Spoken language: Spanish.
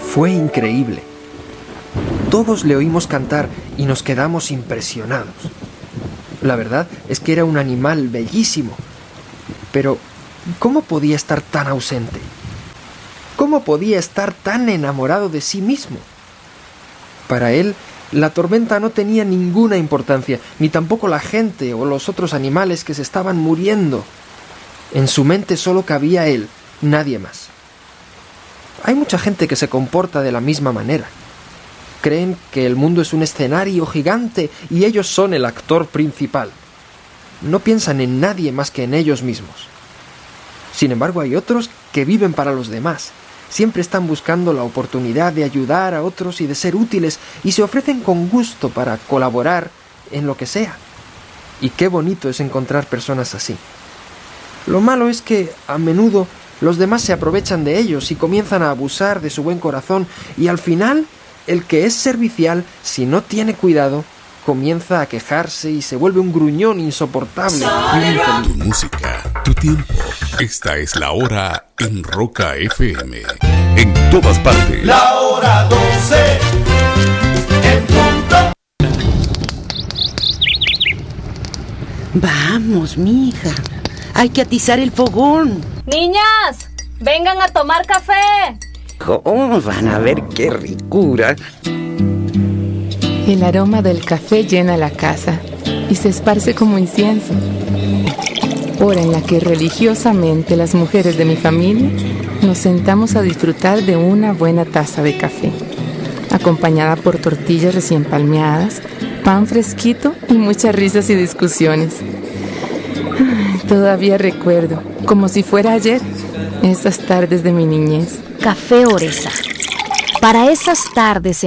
Fue increíble. Todos le oímos cantar y nos quedamos impresionados. La verdad es que era un animal bellísimo. Pero, ¿cómo podía estar tan ausente? ¿Cómo podía estar tan enamorado de sí mismo? Para él, la tormenta no tenía ninguna importancia, ni tampoco la gente o los otros animales que se estaban muriendo. En su mente solo cabía él, nadie más. Hay mucha gente que se comporta de la misma manera. Creen que el mundo es un escenario gigante y ellos son el actor principal. No piensan en nadie más que en ellos mismos. Sin embargo, hay otros que viven para los demás. Siempre están buscando la oportunidad de ayudar a otros y de ser útiles y se ofrecen con gusto para colaborar en lo que sea. Y qué bonito es encontrar personas así. Lo malo es que, a menudo, los demás se aprovechan de ellos y comienzan a abusar de su buen corazón y al final, el que es servicial, si no tiene cuidado, comienza a quejarse y se vuelve un gruñón insoportable y un infeliz. Tu música, tu tiempo. Esta es La Hora en Roca FM. En todas partes. La hora 12 en punto. Vamos, mija. Hay que atizar el fogón. Niñas, vengan a tomar café. Oh, van a ver qué ricura. El aroma del café llena la casa y se esparce como incienso. Hora en la que religiosamente las mujeres de mi familia nos sentamos a disfrutar de una buena taza de café, acompañada por tortillas recién palmeadas, pan fresquito y muchas risas y discusiones. Todavía recuerdo, como si fuera ayer, esas tardes de mi niñez. Café Oresa. Para esas tardes